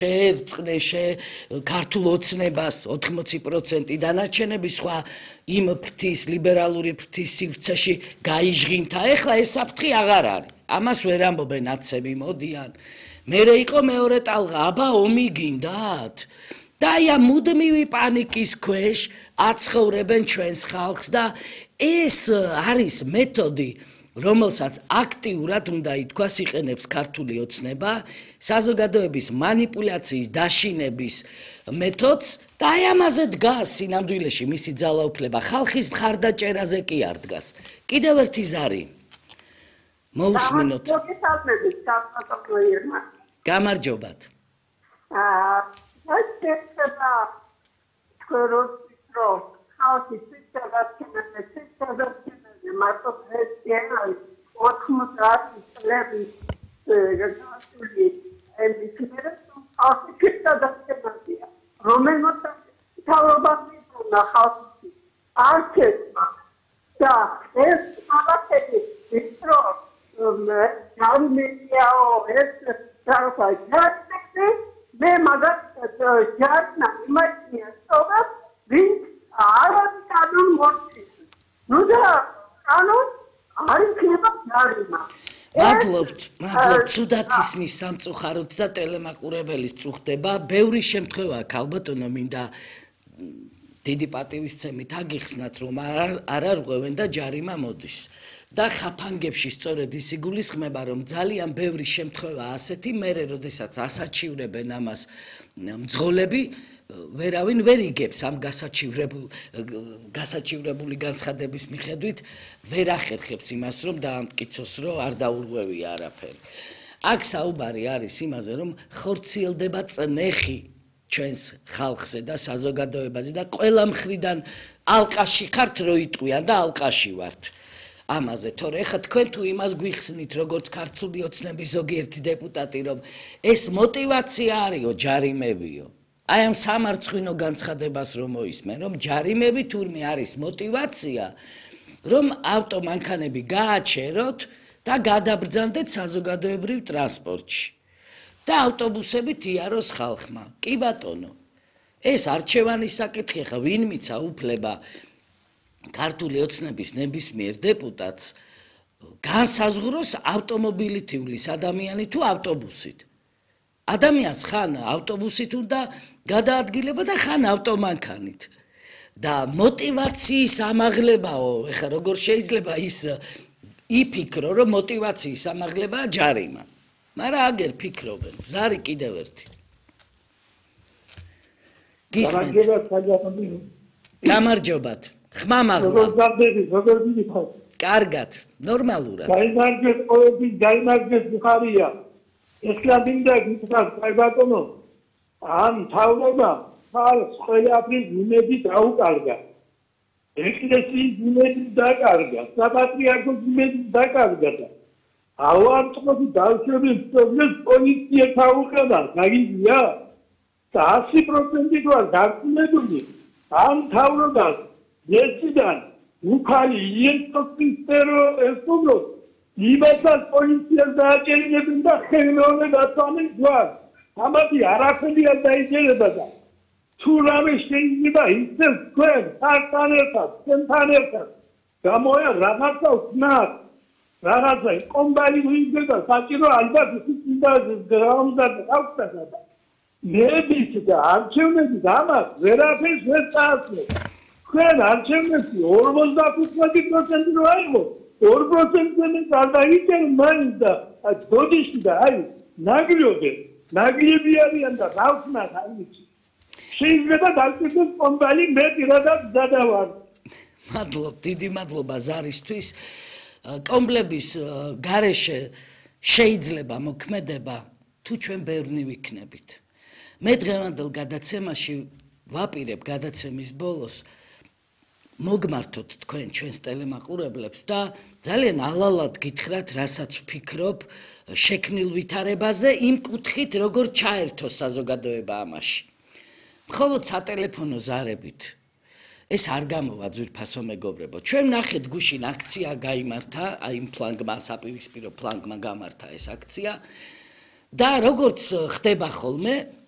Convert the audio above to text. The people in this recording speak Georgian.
შეერწყნე ქართულ ოცნებას 80% დანარჩენები სხვა იმ ფრთის ლიბერალური ფრთის სივრცეში გაიჟღინთა. ეხლა ეს საფრთხე აღარ არის. ამას ვერ ამბობენ აცები მოდიან. მერე იყო მეორე ტალღა, აბა ომი გინდათ? და აი ამ მუდმივი პანიკის ქვეშ აცხოვრებენ ჩვენს ხალხს და ეს არის მეთოდი, რომელსაც აქტიურად უნდა ითქვას იყენებს ქართული ოცნება, საზოგადოების მანიპულაციის დაშინების მეთოდს და აი ამაზე დგას სინამდვილეში მისი ძალაუფლება, ხალხის მხარდაჭერაზე კი არ დგას. კიდევ ერთი ზარი. მოვუსმინოთ. გამარჯობათ. მარტო ქრისტიანული 80 წლების განმავლობაში ემიგრირებს ახალგაზრდებია რომელმაც თავრობა მიწონა ხალხი არქეთმა და ეს მაგათები ისრო ჯარმენიაო ეს თარფაჯაქსი მე მაგათ ჯარნა იმაშია სწორა ვინ არის კანონ მოწი ნუ და კანონ არის ქება ჯარიმა მადლობთ, ცუდად ისმის სამწუხაროდ და ტელემაყურებელის წუხდება. ბევრი შემთხვევაა, ქალბატონო, მინდა დიდი პატივისცემით აგიხსნათ, რომ არ არღვევენ და ჯარიმა მოდის. და ხაფანგებში სწორედ ის იგულისხმება, რომ ძალიან ბევრი შემთხვევაა ასეთი, მერე როდესაც ასაჩივრებენ ამას მძღოლები, ვერავინ ვერ იგებს ამ გასაჩივრებული განცხადების მიხედვით ვერ ახერხებს იმას, რომ დაამტკიცოს, რომ არ დაურღვევია არაფერი. აქ საუბარი არის იმაზე, რომ ხორციელდება წნეხი ჩვენს ხალხზე და საზოგადოებაზე და ყველა მხრიდან ალყაში ხართ, რო იტყვიან და ალყაში ვართ. ამაზე, თორე ეხლა თქვენ თუ იმას გვიხსნით, როგორც ქართული ოცნების ზოგიერთი დეპუტატი, რომ ეს мотиваცია არისო, ჯარიმებიო. აი ამ სამარცხვინო განცხადებას რომ მოისმენ, რომ ჯარიმები თურმე არის мотиваცია, რომ ავტომანქანები გააჩეროთ და გადაბრძანდეთ საზოგადოებრივ ტრანსპორტში და ავტობუსებით იაროს ხალხმა. კი ბატონო, ეს არჩევანის საკითხი, ხა ვინ მიცა უფლება ქართული ოცნების ნებისმიერ დეპუტატს განსაზღვროს ავტომობილით ივლის ადამიანი თუ ავტობუსით. ადამიანს ხან ავტობუსით უნდა გადაადგილება და ხან ავტომანქანით. და мотиваციის ამაღლებაო, ეხლა როგორ შეიძლება ის იფიქრო, რომ мотиваციის ამაღლებაა ჯარიმა. მაგრამ აგერ ფიქრობენ, ზარი კიდევ ერთი. გისმენთ. გამარჯობათ. ხმამაღლა. კარგად, ნორმალურად. გაიმარჯვეს ბუხარია. ეხლა მინდა გითხრათ, აი ბატონო, ამ თავრობა ხალხს ყველაფრის იმედი დაუკარგა. ეკლესიის იმედი დაკარგა, საპატრიარქოს იმედი დაკარგა და ავანტყოფი დავშევი პრობლემს პოლიცია თავუყება, გაგიგია? და 100% ვარ დარწმუნებული, ამ თავრობას ესიდან უხალი იენტოსისტერო ესწავლოს იმასაც პოლიციას დააჭერინებენ და ხელმეორებას ამეძვარ. ამათი არაფერი არ დაიჭერება და თუ რამე შეიძლება ისევ თქვენ ხართან ერთად, თქვენთან ერთად გამოია რაღაცა ვქნათ, რაღაცა კომბანი ვინდება საჭირო ალბათ ისიც გრაუნდა გავხსნა და მედის და არჩევნების ამას ვერაფერს ვერ წაასწრებ. თქვენ არჩევნებში 55% რო აიღო 2%-ზე გადაიჭერ მაინც და დოდიში და აი ნაგლიები არიან და გავხსნათ ამით. შეიძლება დავწერ კომბანი მე პირადად გადავარ. მადლობ, დიდი მადლობა ზარისთვის. კომბლების გარეშე შეიძლება მოქმედება თუ ჩვენ ბევრნი ვიქნებით. მე დღევანდელ გადაცემაში ვაპირებ გადაცემის ბოლოს მოგმართოთ თქვენ ჩვენს ტელემაყურებლებს და ძალიან ალალად გითხრათ, რასაც ვფიქრობ შექმნილ ვითარებაზე იმ კუთხით, როგორ ჩაერთოს საზოგადოება ამაში. მხოლოდ სატელეფონო ზარებით ეს არ გამოვა ძვირფასო მეგობრებო. ჩვენ ნახეთ გუშინ აქცია გაიმართა, აი იმ ფლანგმა, საპირისპირო ფლანგმა გამართა ეს აქცია და როგორც ხდება ხოლმე